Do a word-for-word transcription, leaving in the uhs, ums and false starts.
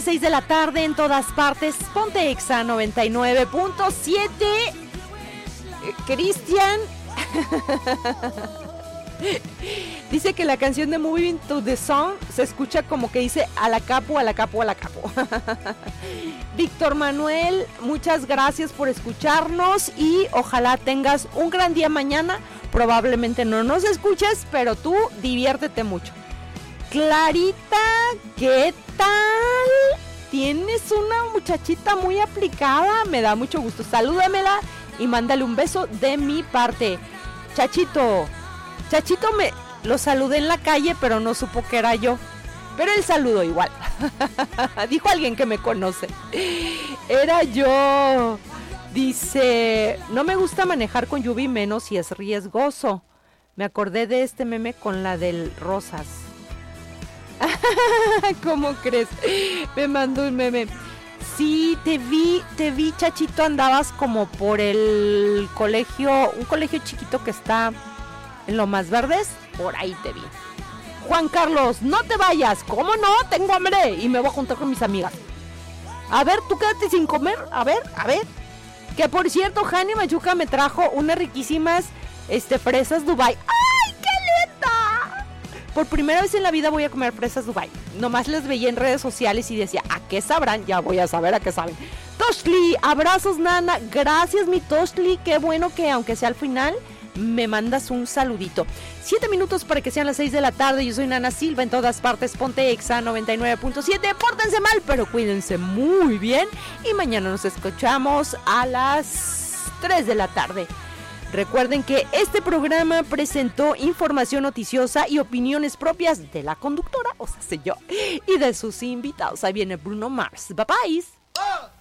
seis de la tarde en todas partes. Ponte Exa noventa y nueve punto siete. Eh, Cristian dice que la canción de Moving to the Sun se escucha como que dice a la capo, a la capo, a la capo. Víctor Manuel, muchas gracias por escucharnos y ojalá tengas un gran día mañana. Probablemente no nos escuches, pero tú diviértete mucho. Clarita, ¿qué tal? Tienes una muchachita muy aplicada, me da mucho gusto. Salúdamela y mándale un beso de mi parte. Chachito, Chachito me lo saludé en la calle, pero no supo que era yo. Pero él saludó igual. Dijo alguien que me conoce. Era yo. Dice, no me gusta manejar con lluvia y menos si es riesgoso. Me acordé de este meme con la del Rosas. ¿Cómo crees? Me mandó un meme. Sí, te vi, te vi, Chachito, andabas como por el colegio, un colegio chiquito que está en Lomas Verdes, por ahí te vi. Juan Carlos, no te vayas. ¿Cómo no? Tengo hambre y me voy a juntar con mis amigas. A ver, tú quédate sin comer. A ver, a ver. Que por cierto, Hani Machuca me trajo unas riquísimas este, fresas Dubai. ¡Ay, qué linda! Por primera vez en la vida voy a comer fresas Dubai. Nomás las veía en redes sociales y decía, ¿a qué sabrán? Ya voy a saber a qué saben. Toshli, abrazos, nana. Gracias, mi Toshli. Qué bueno que aunque sea al final me mandas un saludito. Siete minutos para que sean las seis de la tarde. Yo soy Nana Silva, en todas partes. Ponte Exa noventa y nueve punto siete. Pórtense mal, pero cuídense muy bien. Y mañana nos escuchamos a las tres de la tarde. Recuerden que este programa presentó información noticiosa y opiniones propias de la conductora, o sea, sé yo, y de sus invitados. Ahí viene Bruno Mars. Bye bye.